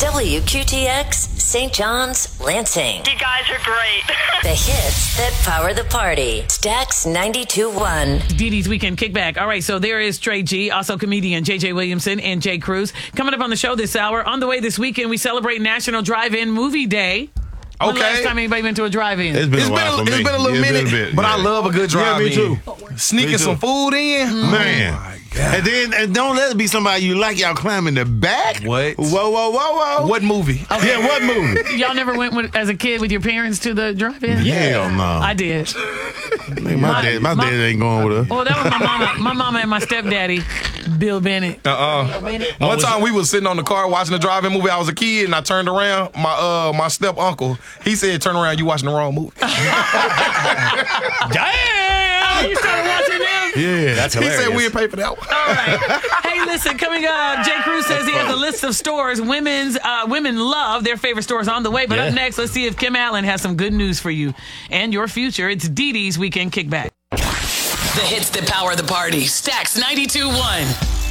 WQTX, St. John's, Lansing. You guys are great. The hits that power the party. Stax 92.1. Dee Dee's Weekend Kickback. All right, so there is Trey G, also comedian JJ Williamson and Jay Cruz. Coming up on the show this hour. On the way this weekend, we celebrate National Drive-In Movie Day. When last time anybody been to a drive-in? It's been a little minute, but I love a good drive-in. Me too. Sneaking some food in. Man. Oh my God. And don't let it be somebody you like. Y'all climbing the back. What? Whoa. What movie? Okay. Yeah, what movie? Y'all never went as a kid with your parents to the drive-in? Hell no. I did. My dad ain't going with us. Well, that was my mama. My mama and my stepdaddy, Bill Bennett. One time we was sitting on the car watching the drive-in movie. I was a kid and I turned around. My step uncle, he said, "Turn around, you watching the wrong movie." Damn! You started watching them? Yeah, That's He hilarious. said we didn't pay for that one. All right. Hey, listen, coming up, Jay Cruz says he has a list of stores women love, their favorite stores on the way. But up next, let's see if Kim Allen has some good news for you and your future. It's Dee Dee's Weekend Kickback. The hits that power the party. Stax 92.1.